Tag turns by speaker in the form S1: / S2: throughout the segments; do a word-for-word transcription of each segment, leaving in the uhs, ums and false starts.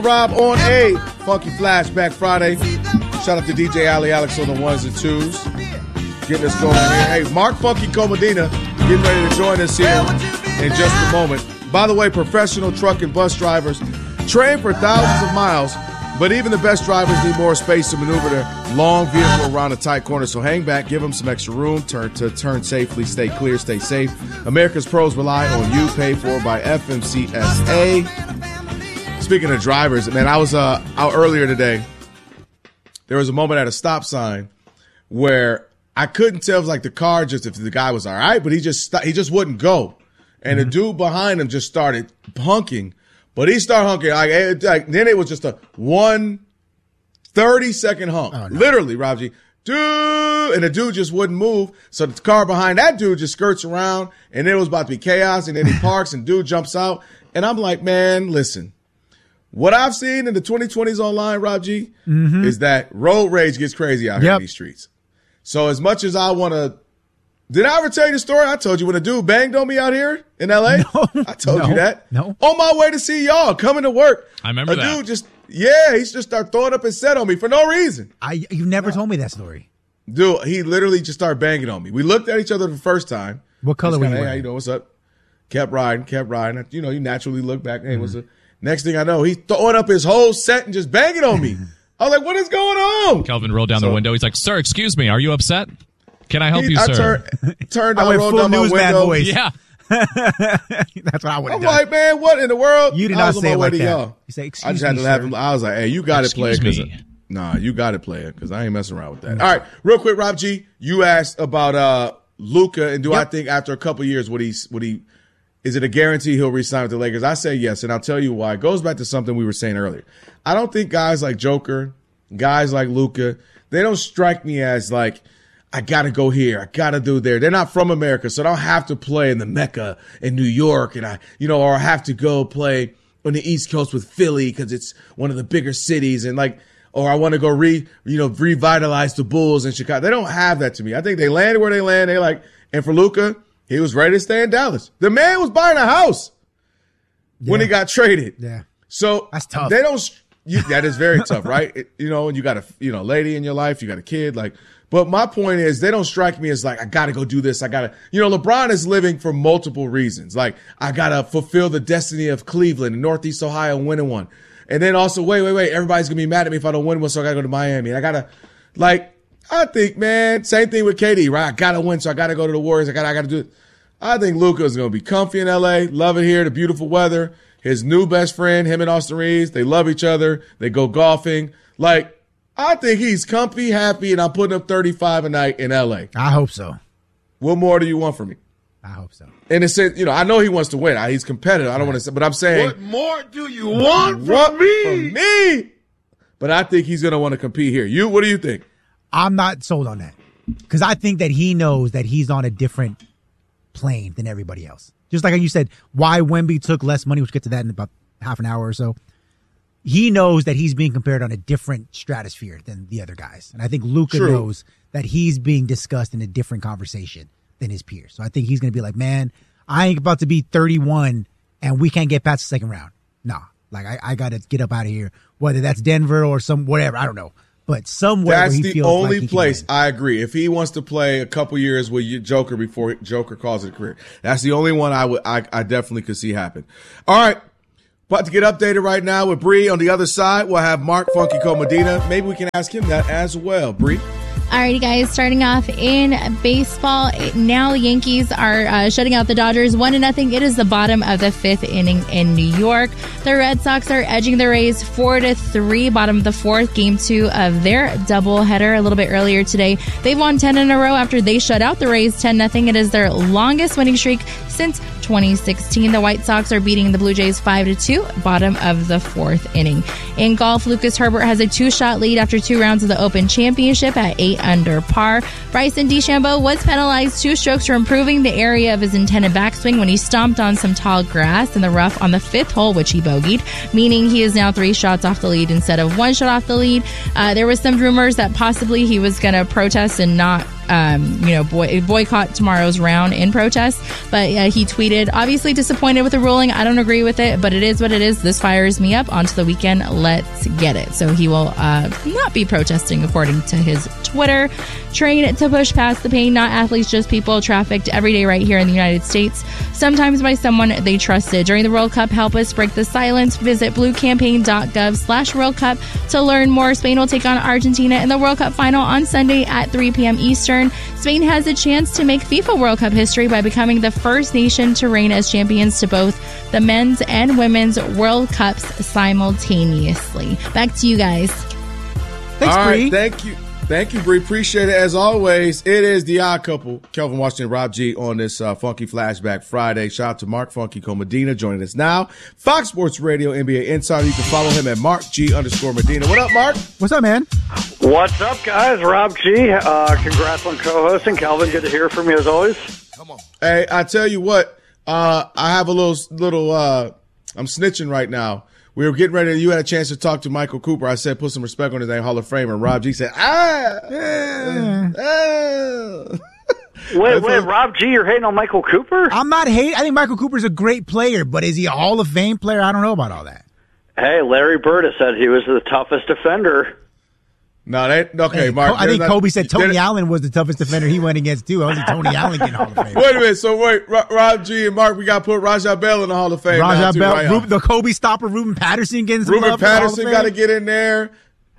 S1: Rob on a Funky Flashback Friday. Shout out to D J Ali Alex on the ones and twos. Getting us going here. Hey, Mark Funky Comedina getting ready to join us here in just a moment. By the way, professional truck and bus drivers train for thousands of miles, but even the best drivers need more space to maneuver their long vehicle around a tight corner. So hang back, give them some extra room, turn to turn safely, stay clear, stay safe. America's pros rely on you, paid for by F M C S A. Speaking of drivers, man, I was uh, out earlier today. There was a moment at a stop sign where I couldn't tell if like the car just if the guy was all right, but he just st- he just wouldn't go, and mm-hmm. the dude behind him just started honking, but he started honking like, it, like then it was just a one thirty second honk, oh, no. literally, Rob G. Dude, and the dude just wouldn't move, so the car behind that dude just skirts around, and then it was about to be chaos, and then he parks, and dude jumps out, and I'm like, man, listen. What I've seen in the twenty twenties online, Rob G, mm-hmm. is that road rage gets crazy out here
S2: yep.
S1: in these streets. So as much as I want to, did I ever tell you the story? I told you when a dude banged on me out here in L A.
S2: No,
S1: I told
S2: no,
S1: you that.
S2: No.
S1: On my way to see y'all, coming to work.
S3: I remember
S1: a
S3: that.
S1: A dude just, yeah, he just started throwing up his set on me for no reason.
S2: I You never no. told me that story.
S1: Dude, he literally just started banging on me. We looked at each other the first time.
S2: What color were you
S1: wearing?
S2: wearing?
S1: Hey, how you doing? What's up? Kept riding, kept riding. You know, you naturally look back. Hey, mm-hmm. what's up? Next thing I know, he's throwing up his whole set and just banging on me. I was like, what is going on?
S3: Kelvin rolled down so, the window. He's like, sir, excuse me. Are you upset? Can I help
S1: he,
S3: you,
S1: I
S3: sir?
S1: Turn, turned
S2: I
S1: I
S2: went
S1: rolled
S2: full
S1: down my
S2: newsman
S1: window.
S2: voice.
S3: Yeah.
S2: That's what I would have
S1: I'm
S2: done.
S1: like, man, what in the world?
S2: You did
S1: I
S2: not
S1: was on
S2: say
S1: my
S2: it
S1: way
S2: like
S1: to
S2: that.
S1: y'all.
S2: You say, excuse
S1: I just had
S2: me,
S1: to have
S2: sir.
S1: him. I was like, hey, you got to play
S3: Excuse
S1: it.
S3: me.
S1: Nah, you got to play it because I ain't messing around with that. Mm-hmm. All right, real quick, Rob G, you asked about uh, Luka, and do
S2: yep.
S1: I think after a couple years would he would he is it a guarantee he'll re-sign with the Lakers? I say yes, and I'll tell you why. It goes back to something we were saying earlier. I don't think guys like Joker, guys like Luka, they don't strike me as like, I got to go here, I got to do there. They're not from America, so I don't have to play in the Mecca in New York, and I, you know, or I have to go play on the East Coast with Philly because it's one of the bigger cities, and like, or I want to go re, you know, revitalize the Bulls in Chicago. They don't have that to me. I think they landed where they land. They like, and for Luka, he was ready to stay in Dallas. The man was buying a house yeah. when he got traded.
S2: Yeah.
S1: So
S2: that's tough.
S1: They don't, you, that is very tough, right? It, you know, and you got a, you know, lady in your life, you got a kid, like, but my point is they don't strike me as like, I got to go do this. I got to, you know, LeBron is living for multiple reasons. Like, I got to fulfill the destiny of Cleveland and Northeast Ohio winning one. And then also, wait, wait, wait, everybody's going to be mad at me if I don't win one, so I got to go to Miami. And I got to, like, I think, man, same thing with K D, right? I got to win, so I got to go to the Warriors. I got I got to do it. I think Luka is going to be comfy in L A, love it here, the beautiful weather. His new best friend, him and Austin Reeves, they love each other. They go golfing. Like, I think he's comfy, happy, and I'm putting up thirty-five a night in L A.
S2: I hope so.
S1: What more do you want from me?
S2: I hope so.
S1: And it said, you know, I know he wants to win. He's competitive. I don't want to say, but I'm saying,
S4: what more do you want from
S1: what
S4: me?
S1: From me? But I think he's going to want to compete here. You, what do you think?
S2: I'm not sold on that because I think that he knows that he's on a different plane than everybody else. Just like you said, why Wemby took less money, which we'll get to that in about half an hour or so. He knows that he's being compared on a different stratosphere than the other guys. And I think Luka
S1: True.
S2: knows that he's being discussed in a different conversation than his peers. So I think he's going to be like, man, I ain't about to be thirty-one and we can't get past the second round. Nah, like I, I got to get up out of here, whether that's Denver or some whatever. I don't know. But somewhere
S1: That's
S2: where he
S1: the
S2: feels
S1: only
S2: like he
S1: place
S2: can
S1: I agree. If he wants to play a couple years with you, Joker before Joker calls it a career, that's the only one I would I, I definitely could see happen. All right, about to get updated right now with Bree. On the other side, we'll have Mark Funky Comedina. Maybe we can ask him that as well, Bree.
S5: Alrighty, guys, starting off in baseball. Now the Yankees are uh, shutting out the Dodgers one to nothing. It is the bottom of the fifth inning in New York. The Red Sox are edging the Rays four to three, bottom of the fourth, game two of their doubleheader a little bit earlier today. They've won ten in a row after they shut out the Rays ten nothing. It is their longest winning streak since twenty sixteen. The White Sox are beating the Blue Jays five to two, bottom of the fourth inning. In golf, Lucas Herbert has a two-shot lead after two rounds of the Open Championship at eight under par. Bryson DeChambeau was penalized two strokes for improving the area of his intended backswing when he stomped on some tall grass in the rough on the fifth hole, which he bogeyed, meaning he is now three shots off the lead instead of one shot off the lead. Uh, there was some rumors that possibly he was going to protest and not um, you know, boy, boycott tomorrow's round in protest. But uh, he tweeted, obviously disappointed with the ruling. I don't agree with it, but it is what it is. This fires me up. Onto the weekend. Let's get it. So he will uh, not be protesting, according to his Twitter. Train to push past the pain, not athletes, just people trafficked every day right here in the United States, sometimes by someone they trusted. During the World Cup, help us break the silence. Visit bluecampaign.gov slash World Cup to learn more. Spain will take on Argentina in the World Cup final on Sunday at three p.m. Eastern. Spain has a chance to make FIFA World Cup history by becoming the first nation to reign as champions to both the men's and women's World Cups simultaneously. Back to you guys.
S2: Thanks,
S1: All
S2: Bree.
S1: right, thank you. Thank you, Bree. Appreciate it. As always, it is the Odd Couple, Kelvin Washington, Rob G, on this uh, Funky Flashback Friday. Shout out to Mark Funky Comedina joining us now. Fox Sports Radio, N B A Insider. You can follow him at Mark G underscore Medina. What up, Mark?
S2: What's up, man?
S6: What's up, guys? Rob G. Uh, congrats on co-hosting. Calvin, good to hear from you as always.
S1: Come on. Hey, I tell you what, uh, I have a little, little, uh, I'm snitching right now. We were getting ready. You had a chance to talk to Michael Cooper. I said, put some respect on his name, Hall of Famer. And Rob G said, ah, ah, ah.
S6: Wait, wait, Rob G, you're hating on Michael Cooper?
S2: I'm not hating. I think Michael Cooper's a great player, but is he a Hall of Fame player? I don't know about all that.
S6: Hey, Larry Bird has said he was the toughest defender.
S1: No, that okay,
S2: Hey,
S1: Mark.
S2: I think
S1: not,
S2: Kobe said Tony
S1: there-
S2: Allen was the toughest defender he went against, too. I was Tony Allen getting Hall of Fame.
S1: Wait a minute. So wait, Ro- Rob G and Mark, we got to put Rajah Bell in the Hall of Fame. now,
S2: Rajah
S1: too,
S2: Bell,
S1: right?
S2: Reuben, the Kobe stopper, Ruben Patterson getting some
S1: Ruben
S2: love for the Hall of
S1: Patterson
S2: Fame.
S1: got to get in there.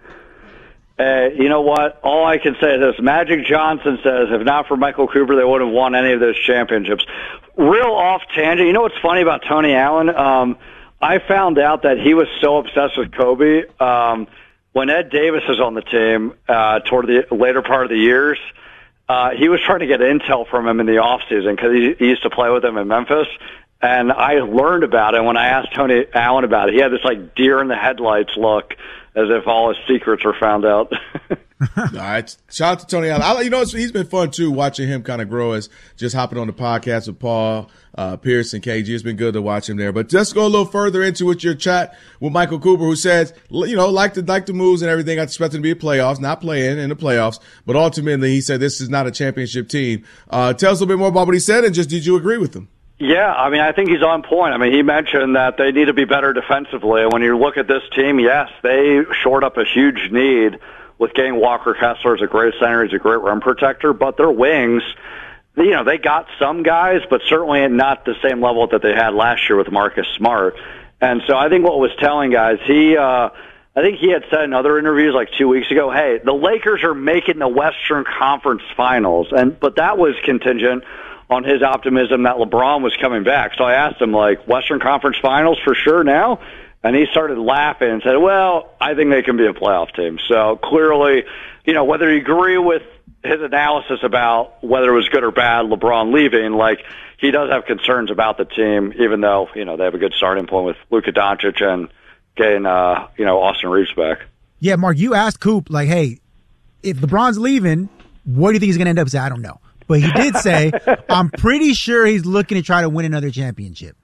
S6: Uh, you know what? All I can say is this. Magic Johnson says, if not for Michael Cooper, they wouldn't have won any of those championships. Real off tangent. You know what's funny about Tony Allen? Um, I found out that he was so obsessed with Kobe. Um, when Ed Davis was on the team uh, toward the later part of the years, uh, he was trying to get intel from him in the offseason because he, he used to play with him in Memphis. And I learned about it when I asked Tony Allen about it. He had this like deer in the headlights look, as if all his secrets were found out.
S1: All right. Shout out to Tony Allen. I, you know, it's, he's been fun, too, watching him kind of grow as just hopping on the podcast with Paul, uh, Pierce, and K G. It's been good to watch him there. But just go a little further into it, your chat with Michael Cooper, who says, you know, like the, like the moves and everything. I expect him to be in playoffs, not playing in the playoffs. But ultimately, he said this is not a championship team. Uh, tell us a little bit more about what he said, and just did you agree with him?
S6: Yeah, I mean, I think he's on point. I mean, he mentioned that they need to be better defensively. When you look at this team, yes, they shored up a huge need with getting Walker Kessler as a great center. He's a great rim protector, but their wings, you know, they got some guys, but certainly not the same level that they had last year with Marcus Smart. And so I think what was telling guys, he, uh, I think he had said in other interviews like two weeks ago, hey, the Lakers are making the Western Conference Finals. And, but that was contingent on his optimism that LeBron was coming back. So I asked him, like, Western Conference Finals for sure now? And he started laughing and said, well, I think they can be a playoff team. So clearly, you know, whether you agree with his analysis about whether it was good or bad, LeBron leaving, like, he does have concerns about the team, even though, you know, they have a good starting point with Luka Doncic and getting, uh, you know, Austin Reeves back.
S2: Yeah, Mark, you asked Coop, like, hey, if LeBron's leaving, what do you think he's going to end up? Say, I don't know. But he did say, I'm pretty sure he's looking to try to win another championship.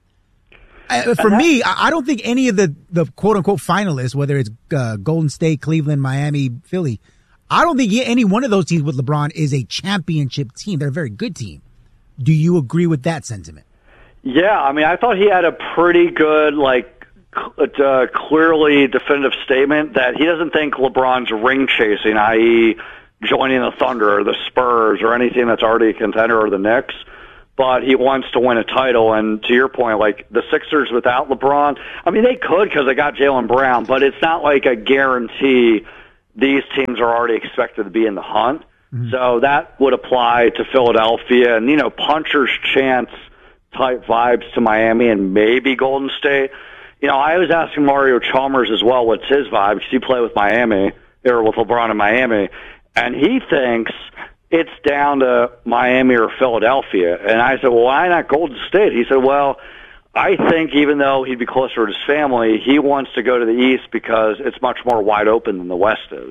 S2: Uh, for me, I I don't think any of the, the quote-unquote finalists, whether it's uh, Golden State, Cleveland, Miami, Philly, I don't think any one of those teams with LeBron is a championship team. They're a very good team. Do you agree with that sentiment?
S6: Yeah, I mean, I thought he had a pretty good, like, uh, clearly definitive statement that he doesn't think LeBron's ring chasing, that is joining the Thunder or the Spurs or any team that's already a contender or the Knicks, but he wants to win a title. And to your point, like the Sixers without LeBron, I mean, they could because they got Jaylen Brown, but it's not like a guarantee these teams are already expected to be in the hunt. Mm-hmm. So that would apply to Philadelphia and, you know, puncher's chance type vibes to Miami and maybe Golden State. You know, I was asking Mario Chalmers as well what's his vibe because he played with Miami or with LeBron in Miami. And he thinks it's down to Miami or Philadelphia. And I said, well, why not Golden State? He said, well, I think even though he'd be closer to his family, he wants to go to the East because it's much more wide open than the West is.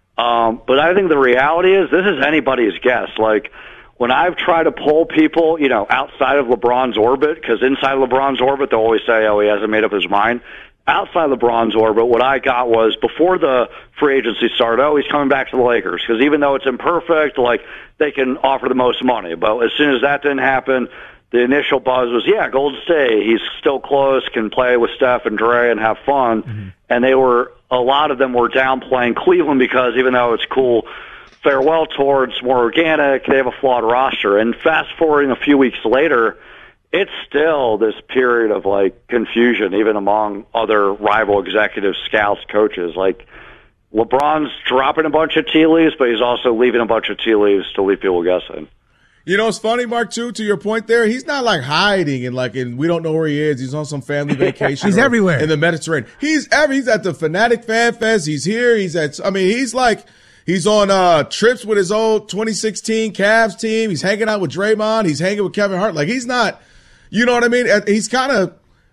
S6: Um, but I think the reality is this is anybody's guess. Like, when I've tried to poll people, you know, outside of LeBron's orbit, because inside LeBron's orbit, they'll always say, oh, he hasn't made up his mind. outside LeBron's orbit, what I got was before the free agency started, oh, he's coming back to the Lakers. Because even though it's imperfect, like, they can offer the most money. But as soon as that didn't happen, the initial buzz was, yeah, Golden State, he's still close, can play with Steph and Dre and have fun. Mm-hmm. And they were, a lot of them were downplaying Cleveland because even though it's cool farewell tour, it's more organic, they have a flawed roster. And fast forwarding a few weeks later, it's still this period of, like, confusion, even among other rival executives, scouts, coaches. Like, LeBron's dropping a bunch of tea leaves, but he's also leaving a bunch of tea leaves to leave people guessing.
S1: You know, it's funny, Mark, too, to your point there. He's not, like, hiding and, like, and we don't know where he is. He's on some family vacation.
S2: He's everywhere.
S1: In the Mediterranean. He's every, he's at the Fanatic Fan Fest. He's here. He's at, I mean, he's like, he's on uh, trips with his old twenty sixteen Cavs team. He's hanging out with Draymond. He's hanging with Kevin Hart. Like, he's not, you know what I mean? He's kind of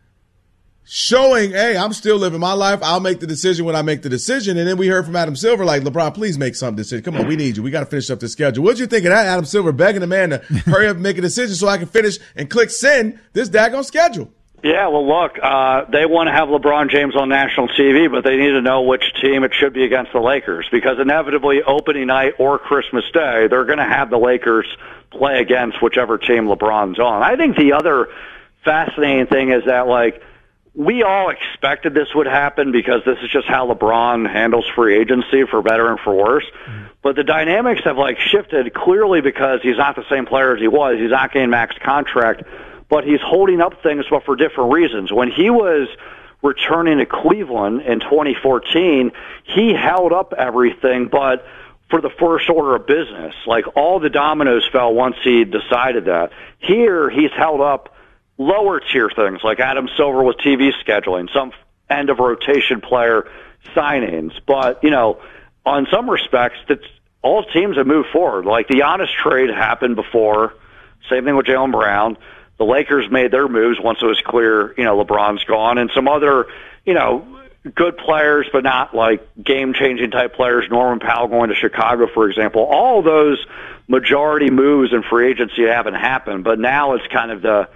S1: showing, hey, I'm still living my life. I'll make the decision when I make the decision. And then we heard from Adam Silver, like, LeBron, please make some decision. Come on, we need you. We got to finish up the schedule. What'd you think of that, Adam Silver, begging the man to hurry up and make a decision so I can finish and click send this daggone schedule?
S6: Yeah, well, look, uh, they want to have LeBron James on national T V, but they need to know which team it should be against the Lakers because inevitably opening night or Christmas Day, they're going to have the Lakers play against whichever team LeBron's on. I think the other fascinating thing is that, like, we all expected this would happen because this is just how LeBron handles free agency, for better and for worse. Mm-hmm. But the dynamics have, like, shifted clearly because he's not the same player as he was. He's not getting max contract, but he's holding up things, but for different reasons. When he was returning to Cleveland in twenty fourteen, he held up everything, but for the first order of business. Like, all the dominoes fell once he decided that. Here, he's held up lower tier things like Adam Silver with T V scheduling, some end of rotation player signings. But, you know, on some respects, that's, all teams have moved forward. Like, the Giannis trade happened before. Same thing with Jaylen Brown. The Lakers made their moves once it was clear, you know, LeBron's gone. And some other, you know, good players, but not like game-changing type players. Norman Powell going to Chicago, for example. All those majority moves in free agency haven't happened. But now it's kind of the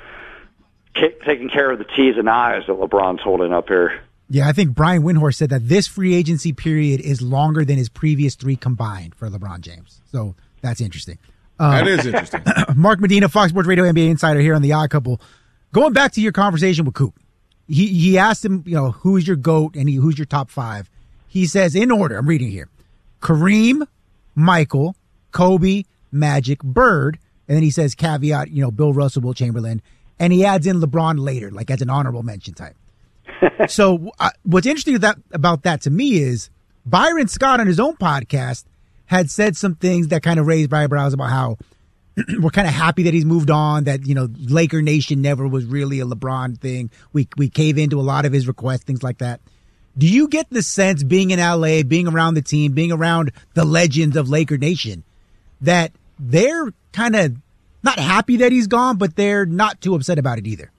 S6: taking care of the T's and I's that LeBron's holding up here.
S2: Yeah, I think Brian Windhorst said that this free agency period is longer than his previous three combined for LeBron James. So that's interesting. Uh,
S1: that is interesting.
S2: Mark Medina, Fox Sports Radio N B A Insider here on The Odd Couple. Going back to your conversation with Coop, he he asked him, you know, who's your GOAT and he, who's your top five. He says, in order, I'm reading here, Kareem, Michael, Kobe, Magic, Bird, and then he says, caveat, you know, Bill Russell, Will Chamberlain, and he adds in LeBron later, like as an honorable mention type. So uh, what's interesting that, about that to me is Byron Scott on his own podcast had said some things that kind of raised eyebrows about how we're kind of happy that he's moved on, that, you know, Laker Nation never was really a LeBron thing. We we cave into a lot of his requests, things like that. Do you get the sense, being in L A, being around the team, being around the legends of Laker Nation, that they're kind of not happy that he's gone, but they're not too upset about it either?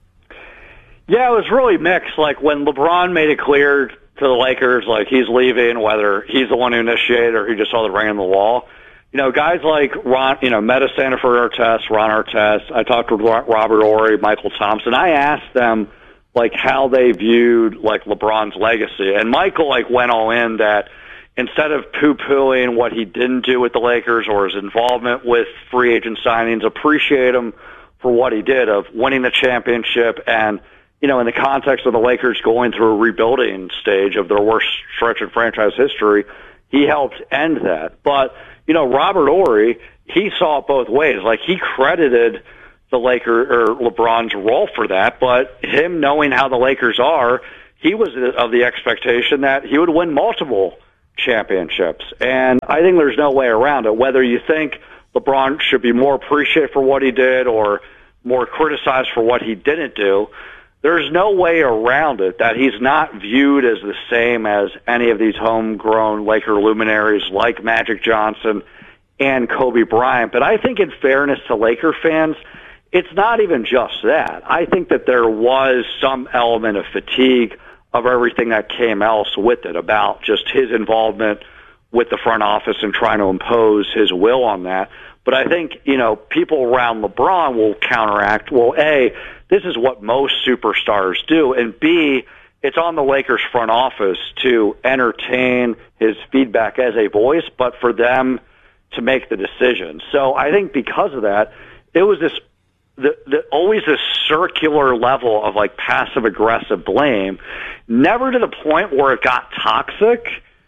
S6: Yeah, it was really mixed. Like, when LeBron made it clear to the Lakers, like, he's leaving, whether he's the one who initiated or he just saw the ring on the wall. You know, guys like Ron, you know, Meta Sanford Artest, Ron Artest, I talked with Robert Horry, Michael Thompson. I asked them, like, how they viewed, like, LeBron's legacy. And Michael, like, went all in that instead of poo-pooing what he didn't do with the Lakers or his involvement with free agent signings, appreciate him for what he did of winning the championship and, you know, in the context of the Lakers going through a rebuilding stage of their worst stretch in franchise history, he helped end that. But, you know, Robert Horry, he saw it both ways. Like, he credited the Laker or LeBron's role for that, but him knowing how the Lakers are, he was of the expectation that he would win multiple championships. And I think there's no way around it. Whether you think LeBron should be more appreciated for what he did or more criticized for what he didn't do, there's no way around it that he's not viewed as the same as any of these homegrown Laker luminaries like Magic Johnson and Kobe Bryant. But I think, in fairness to Laker fans, it's not even just that. I think that there was some element of fatigue of everything that came else with it, about just his involvement with the front office and trying to impose his will on that. But I think, you know, people around LeBron will counteract, well, A, this is what most superstars do, and B, it's on the Lakers front office to entertain his feedback as a voice, but for them to make the decision. So I think because of that, it was this the, the always this circular level of like passive aggressive blame, never to the point where it got toxic,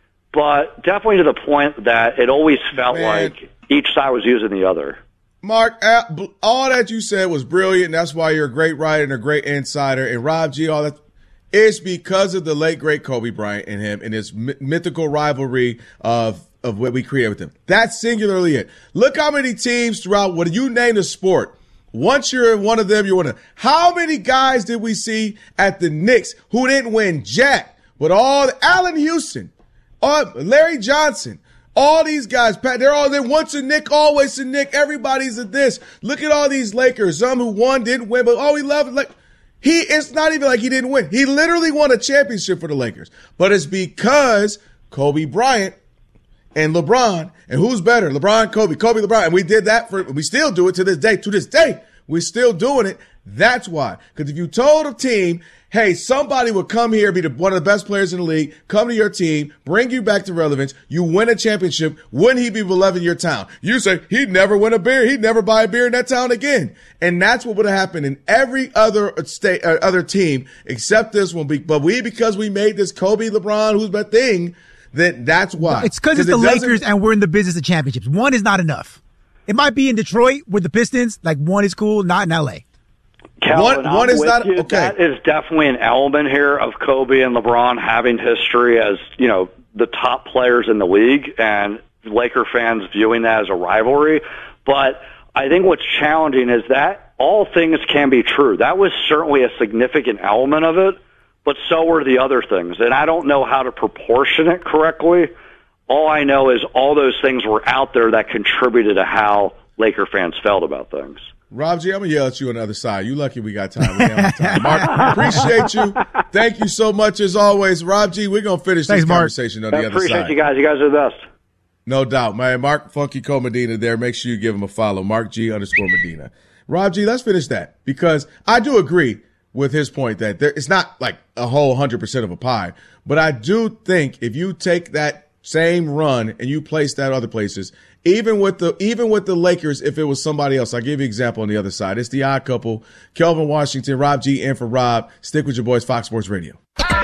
S6: but definitely to the point that it always felt
S1: Man.
S6: like each side was using the other.
S1: Mark, all that you said was brilliant. That's why you're a great writer and a great insider. And Rob G, all that. It's because of the late, great Kobe Bryant and him and his m- mythical rivalry of, of what we created with him. That's singularly it. Look how many teams throughout, what you name the sport, once you're in one of them, you're one of them. How many guys did we see at the Knicks who didn't win jack? But all, Allen Houston, all, Larry Johnson, all these guys, they're all there. Once a Knick, always a Knick. Everybody's a this. Look at all these Lakers. Some who won, didn't win, but oh, we love it. Like, He, it's not even like he didn't win. He literally won a championship for the Lakers. But it's because Kobe Bryant and LeBron, and who's better? LeBron, Kobe, Kobe, LeBron. And we did that for, we still do it to this day. To this day, we're still doing it. That's why. Because if you told a team, hey, somebody would come here, be the, one of the best players in the league, come to your team, bring you back to relevance, you win a championship, wouldn't he be beloved in your town? You say, he'd never win a beer, he'd never buy a beer in that town again. And that's what would have happened in every other state, uh, other team, except this one. But we, because we made this Kobe, LeBron, who's my thing, then that's why.
S2: It's because it's the
S1: it
S2: Lakers and we're in the business of championships. One is not enough. It might be in Detroit with the Pistons, like one is cool, not in L A.
S6: Calvin,
S1: one, one
S6: I'm
S1: is
S6: with
S1: not
S6: you.
S1: okay.
S6: That is definitely an element here of Kobe and LeBron having history as, you know, the top players in the league and Laker fans viewing that as a rivalry. But I think what's challenging is that all things can be true. That was certainly a significant element of it, but so were the other things. And I don't know how to proportion it correctly. All I know is all those things were out there that contributed to how Laker fans felt about things.
S1: Rob G, I'm going to yell at you on the other side. You lucky we got time. We have time. Mark, appreciate you. Thank you so much as always. Rob G, we're going to finish
S2: Thanks,
S1: this
S2: Mark.
S1: conversation on
S6: I
S1: the other
S6: appreciate
S1: side.
S6: you guys. You guys are the best.
S1: No doubt, man. Mark Funky Co Medina there. Make sure you give him a follow. Mark G underscore Medina. Rob G, let's finish that because I do agree with his point that there, it's not like a whole hundred percent of a pie, but I do think if you take that same run and you place that other places, even with the even with the Lakers, if it was somebody else, I'll give you an example on the other side. It's the odd couple, Kelvin Washington, Rob G, in for Rob. Stick with your boys, Fox Sports Radio.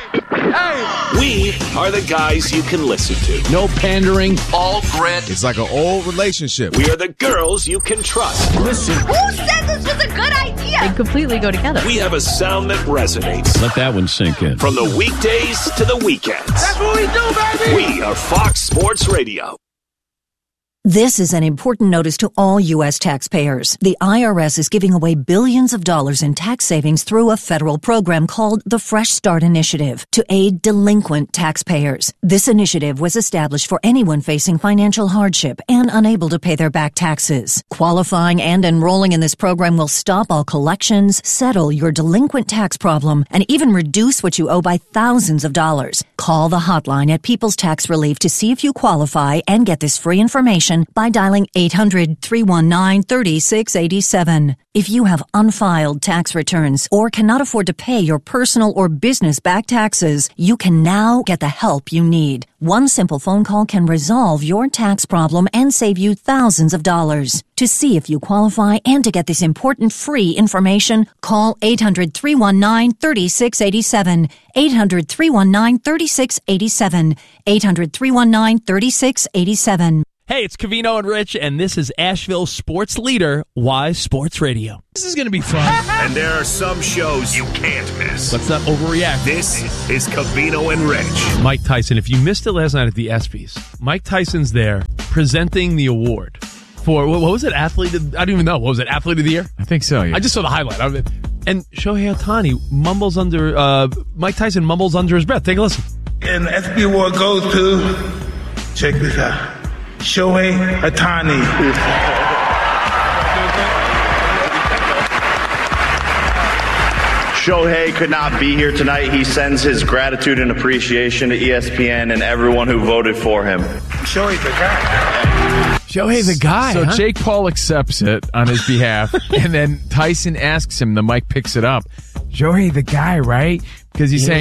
S7: We are the guys you can listen to. No pandering, all grit.
S1: It's like an old relationship.
S7: We are the girls you can trust. Listen.
S8: Who said this was a good idea?
S5: They completely go together.
S7: We have a sound that resonates.
S3: Let that one sink in.
S7: From the weekdays to the weekends.
S4: That's what we do, baby.
S7: We are Fox Sports Radio.
S9: This is an important notice to all U S taxpayers. The I R S is giving away billions of dollars in tax savings through a federal program called the Fresh Start Initiative to aid delinquent taxpayers. This initiative was established for anyone facing financial hardship and unable to pay their back taxes. Qualifying and enrolling in this program will stop all collections, settle your delinquent tax problem, and even reduce what you owe by thousands of dollars. Call the hotline at People's Tax Relief to see if you qualify and get this free information by dialing eight hundred, three one nine, three six eight seven. If you have unfiled tax returns or cannot afford to pay your personal or business back taxes, you can now get the help you need. One simple phone call can resolve your tax problem and save you thousands of dollars. To see if you qualify and to get this important free information, call eight hundred, three one nine, three six eight seven. eight hundred, three one nine, three six eight seven. eight hundred, three one nine, three six eight seven.
S10: Hey, it's Covino and Rich, and this is Asheville's sports leader, Wise Sports Radio. This is going to be fun.
S7: And there are some shows you can't miss.
S10: Let's not overreact.
S7: This is Covino and Rich.
S10: Mike Tyson, if you missed it last night at the ESPYs, Mike Tyson's there presenting the award for, what was it, Athlete of, I don't even know, what was it, Athlete of the Year?
S3: I think so, yeah.
S10: I just saw the highlight of it. And Shohei Ohtani mumbles under, uh, Mike Tyson mumbles under his breath. Take a listen.
S4: And the S P award goes to, check this out, Shohei Ohtani.
S11: Shohei could not be here tonight. He sends his gratitude and appreciation to E S P N and everyone who voted for him.
S4: Shohei's the guy.
S10: Shohei the guy,
S3: So
S10: huh?
S3: Jake Paul accepts it on his behalf, and then Tyson asks him, the mic picks it up, Shohei the guy, right? Because he's saying,